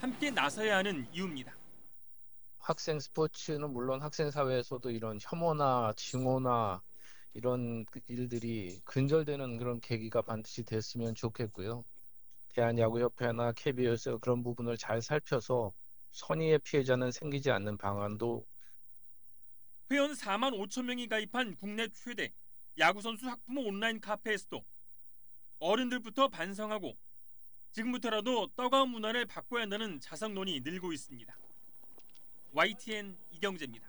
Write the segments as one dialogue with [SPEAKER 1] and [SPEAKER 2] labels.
[SPEAKER 1] 함께 나서야 하는 이유입니다.
[SPEAKER 2] 학생 스포츠는 물론 학생 사회에서도 이런 혐오나 징오나 이런 일들이 근절되는 그런 계기가 반드시 됐으면 좋겠고요. 대한야구협회나 KBO에서 그런 부분을 잘 살펴서 선의의 피해자는 생기지 않는 방안도.
[SPEAKER 1] 회원 4만 5천 명이 가입한 국내 최대 야구선수 학부모 온라인 카페에서도 어른들부터 반성하고 지금부터라도 떠가운 문화를 바꿔야 한다는 자성론이 늘고 있습니다. YTN 이경재입니다.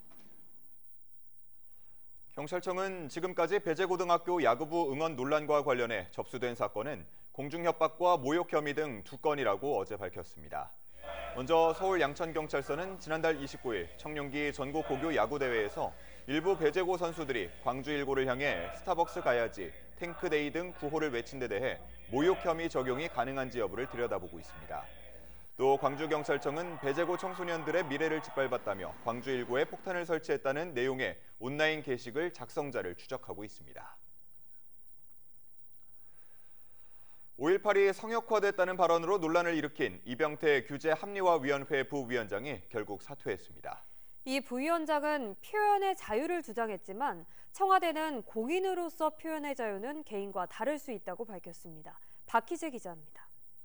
[SPEAKER 3] 경찰청은 지금까지 배재고등학교 야구부 응원 논란과 관련해 접수된 사건은 공중협박과 모욕 혐의 등 2건이라고 어제 밝혔습니다. 먼저 서울 양천경찰서는 지난달 29일 청룡기 전국고교 야구대회에서 일부 배재고 선수들이 광주 일고를 향해 스타벅스 가야지, 탱크데이 등 구호를 외친 데 대해 모욕 혐의 적용이 가능한지 여부를 들여다보고 있습니다. 또 광주경찰청은 배재고 청소년들의 미래를 짓밟았다며 광주 일고에 폭탄을 설치했다는 내용의 온라인 게시글 작성자를 추적하고 있습니다. 5.18이 성역화됐다는 발언으로 논란을 일으킨 이병태 규제합리화위원회 부위원장이 결국 사퇴했습니다.
[SPEAKER 4] 이 부위원장은 표현의 자유를 주장했지만 청와대는 공인으로서 표현의 자유는 개인과 다를 수 있다고 밝혔습니다. 박희재 기자입니다.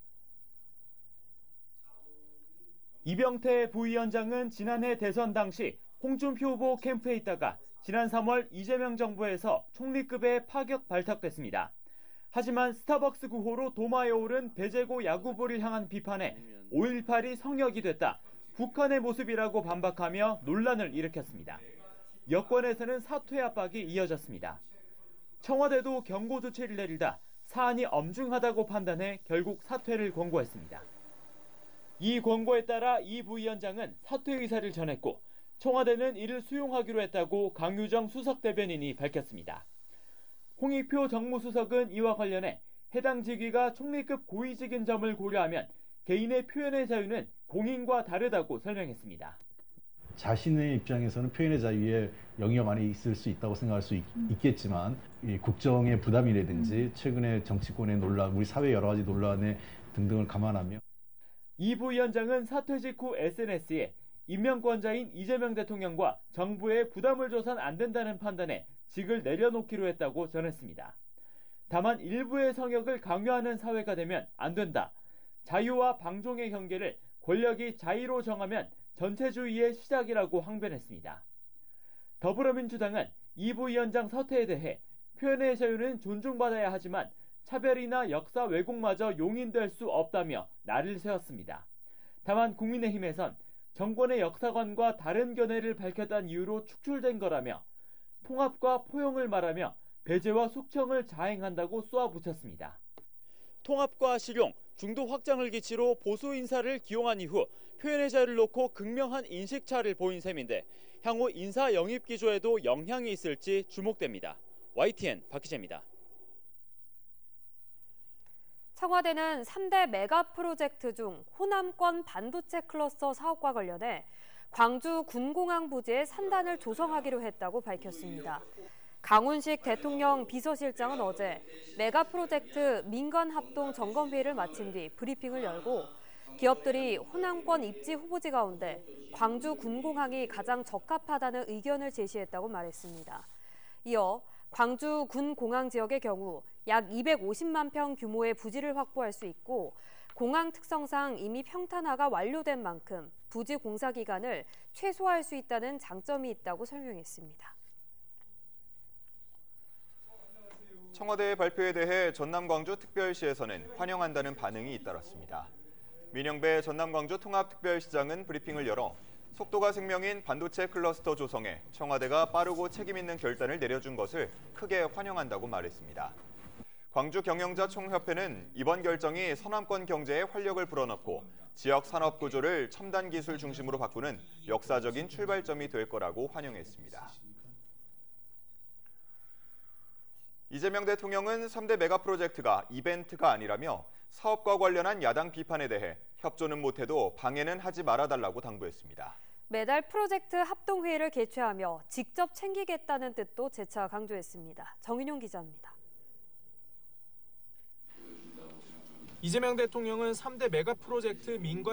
[SPEAKER 5] 이병태 부위원장은 지난해 대선 당시 홍준표 후보 캠프에 있다가 지난 3월 이재명 정부에서 총리급에 파격 발탁됐습니다. 하지만 스타벅스 구호로 도마에 오른 배재고 야구부를 향한 비판에 5.18이 성역이 됐다, 북한의 모습이라고 반박하며 논란을 일으켰습니다. 여권에서는 사퇴 압박이 이어졌습니다. 청와대도 경고 조치를 내리다 사안이 엄중하다고 판단해 결국 사퇴를 권고했습니다. 이 권고에 따라 이 부위원장은 사퇴 의사를 전했고 청와대는 이를 수용하기로 했다고 강유정 수석대변인이 밝혔습니다. 홍익표 정무수석은 이와 관련해 해당 직위가 총리급 고위직인 점을 고려하면 개인의 표현의 자유는 공인과 다르다고 설명했습니다.
[SPEAKER 6] 자신의 입장에서는 표현의 자유에 영역 안에 있을 수 있다고 생각할 수 있겠지만 이 국정의 부담이라든지 최근의 정치권의 논란, 우리 사회 여러 가지 논란에 등등을 감안하며
[SPEAKER 5] 이 부위원장은 사퇴 직후 SNS에 임명권자인 이재명 대통령과 정부에 부담을 줘선 안 된다는 판단에 직을 내려놓기로 했다고 전했습니다. 다만 일부의 성역을 강요하는 사회가 되면 안 된다. 자유와 방종의 경계를 권력이 자의로 정하면 전체주의의 시작이라고 항변했습니다. 더불어민주당은 이 부위원장 사퇴에 대해 표현의 자유는 존중받아야 하지만 차별이나 역사 왜곡마저 용인될 수 없다며 날을 세웠습니다. 다만 국민의힘에선 정권의 역사관과 다른 견해를 밝혔다는 이유로 축출된 거라며 통합과 포용을 말하며 배제와 숙청을 자행한다고 쏘아붙였습니다. 통합과 실용, 중도 확장을 기치로 보수 인사를 기용한 이후 표현의 자유를 놓고 극명한 인식차를 보인 셈인데 향후 인사 영입 기조에도 영향이 있을지 주목됩니다. YTN 박희재입니다.
[SPEAKER 4] 청와대는 3대 메가 프로젝트 중 호남권 반도체 클러스터 사업과 관련해 광주 군공항 부지에 산단을 조성하기로 했다고 밝혔습니다. 강훈식 대통령 비서실장은 어제 메가 프로젝트 민간 합동 점검회의를 마친 뒤 브리핑을 열고 기업들이 호남권 입지 후보지 가운데 광주 군공항이 가장 적합하다는 의견을 제시했다고 말했습니다. 이어 광주 군공항 지역의 경우 약 250만 평 규모의 부지를 확보할 수 있고 공항 특성상 이미 평탄화가 완료된 만큼 부지 공사 기간을 최소화할 수 있다는 장점이 있다고 설명했습니다.
[SPEAKER 3] 청와대의 발표에 대해 전남-광주-특별시에서는 환영한다는 반응이 잇따랐습니다. 민영배 전남-광주 통합특별시장은 브리핑을 열어 속도가 생명인 반도체 클러스터 조성에 청와대가 빠르고 책임 있는 결단을 내려준 것을 크게 환영한다고 말했습니다. 광주경영자총협회는 이번 결정이 서남권 경제에 활력을 불어넣고 지역 산업 구조를 첨단 기술 중심으로 바꾸는 역사적인 출발점이 될 거라고 환영했습니다. 이재명 대통령은 3대 메가 프로젝트가 이벤트가 아니라며 사업과 관련한 야당 비판에 대해 협조는 못해도 방해는 하지 말아달라고 당부했습니다.
[SPEAKER 4] 매달 프로젝트 합동회의를 개최하며 직접 챙기겠다는 뜻도 재차 강조했습니다. 정인용 기자입니다.
[SPEAKER 7] 이재명 대통령은 3대 메가 프로젝트 민관